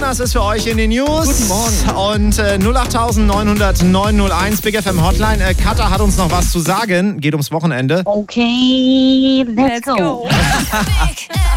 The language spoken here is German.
Jonas ist für euch in den News. Guten Morgen. Und 08900 901 Big FM Hotline. Katha hat uns noch was zu sagen. Geht ums Wochenende. Okay, let's go. Big